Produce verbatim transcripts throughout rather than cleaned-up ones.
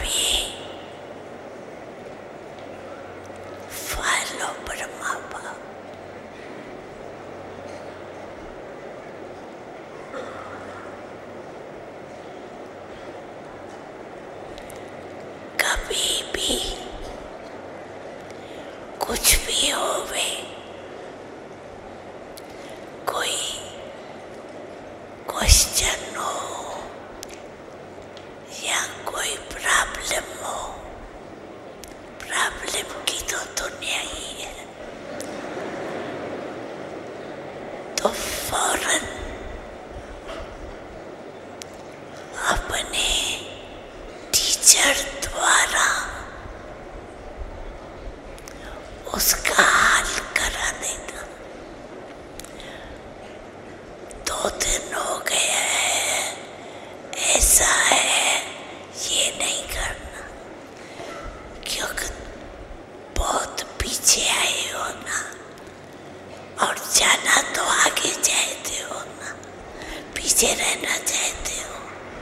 कभी फॉलो ब्रह्मा भाव, कभी भी कुछ भी होवे, कोई क्वेश्चन हो या कोई प्रॉब्लम हो, प्रॉब्लम की तो दुनिया ही है, तो फौरन अपने टीचर द्वारा उसका हल करा देता। दो दिन हो गया है, ऐसा है, ये नहीं करना, क्योंकि बहुत पीछे आए हो ना, और जाना तो आगे चाहते हो ना, पीछे रहना चाहते हो,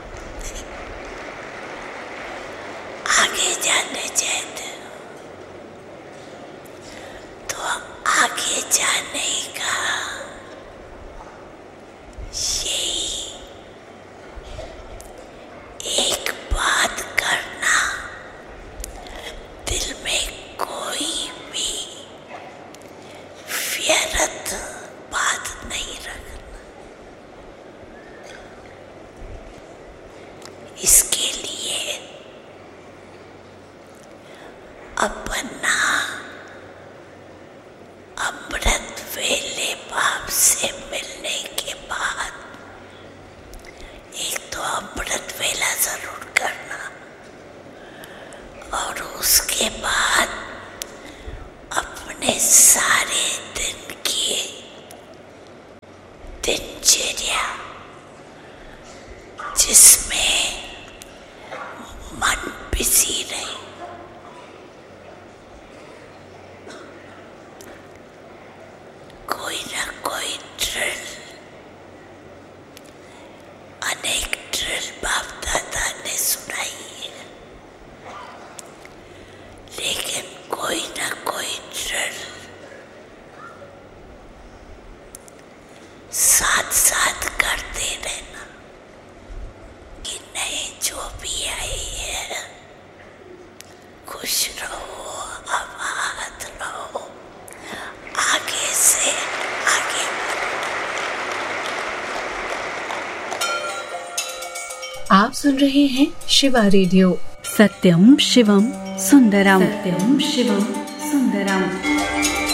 आगे जाने चाहते हो, तो आगे जाने का यही एक बात करना, दिल में कोई भी व्यर्थ बात नहीं रखना। इसके लिए अपना अमृत वेले बाप से मिलने के बाद एक तो अमृत वेला जरूर करना, और उसके बाद अपने सारे दिन की दिनचर्या जिसमें मन बिजी रहे, कोई ना कोई ड्रिल, अनेक ड्रिल बाप दादा ने सुनाई है, लेकिन कोई ना कोई ड्रिल साथ साथ करते रहना कि नहीं, जो भी आई है खुश रहो, आबाद रहो, आगे से आगे। आप सुन रहे हैं शिवा रेडियो, सत्यम शिवम सुंदरम, सत्यम शिवम सुंदरम।